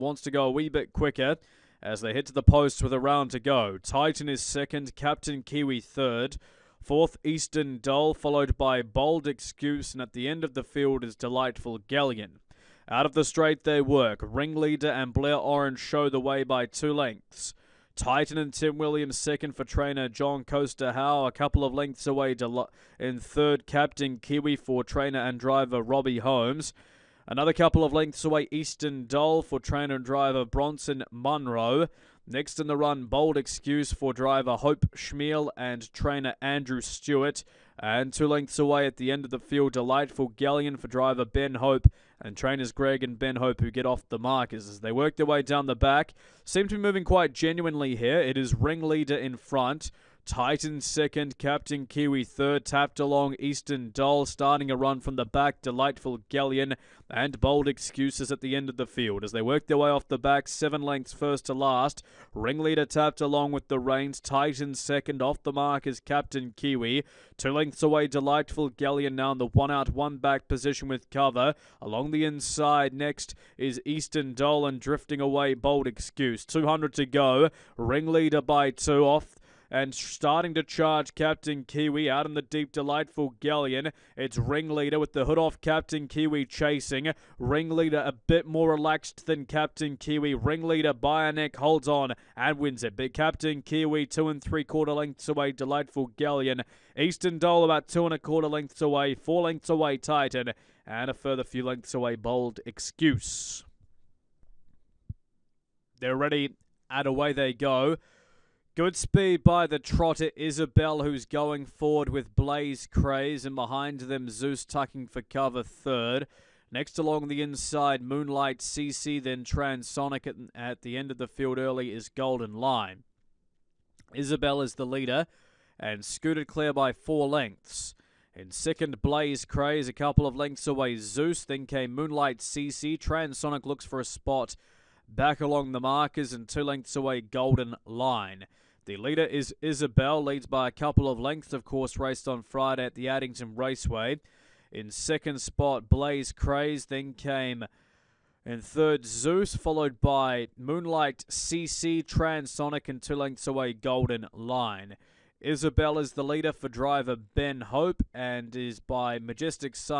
wants to go a wee bit quicker as they head to the post with a round to go. Titan is second, Captain Kiwi third. Fourth, Eastern Dole, followed by Bold Excuse, and at the end of the field is Delightful Galleon. Out of the straight they work. Ringleader and Blair Orange show the way by 2 lengths. Titan and Tim Williams second for trainer John Coaster Howe. A couple of lengths away in third, Captain Kiwi for trainer and driver Robbie Holmes. Another couple of lengths away, Eastern Dole for trainer and driver Bronson Munro. Next in the run, Bold Excuse for driver Hope Schmiel and trainer Andrew Stewart. And 2 lengths away at the end of the field, Delightful Galleon for driver Ben Hope and trainers Greg and Ben Hope, who get off the markers as they work their way down the back. Seem to be moving quite genuinely here. It is Ringleader in front. Titan second, Captain Kiwi third, tapped along Eastern Dole, starting a run from the back, Delightful Galleon and Bold Excuses at the end of the field. As they work their way off the back, 7 lengths first to last. Ringleader tapped along with the reins, Titan second, off the mark is Captain Kiwi. 2 lengths away, Delightful Galleon now in the 1 out, 1 back position with cover. Along the inside next is Eastern Dole and drifting away Bold Excuse. 200 to go, Ringleader by 2 off. And starting to charge Captain Kiwi out in the deep, Delightful Galleon. It's Ringleader with the hood off, Captain Kiwi chasing. Ringleader a bit more relaxed than Captain Kiwi. Ringleader by a neck holds on and wins it. But Captain Kiwi 2 3/4 lengths away, Delightful Galleon. Eastern Dole about 2 1/4 lengths away. 4 lengths away, Titan. And a further few lengths away, Bold Excuse. They're ready and away they go. Good speed by the trotter Isabel, who's going forward with Blaze Craze, and behind them Zeus tucking for cover third. Next along the inside, Moonlight CC, then Transonic at the end of the field early is Golden Line. Isabel is the leader and scooted clear by 4 lengths. In second, Blaze Craze, a couple of lengths away Zeus, then came Moonlight CC. Transonic looks for a spot back along the markers, and 2 lengths away Golden Line. The leader is Isabel, leads by a couple of lengths, of course, raced on Friday at the Addington Raceway. In second spot, Blaze Craze, then came in third Zeus, followed by Moonlight CC, Transonic, and 2 lengths away Golden Line. Isabel is the leader for driver Ben Hope and is by Majestic Sun.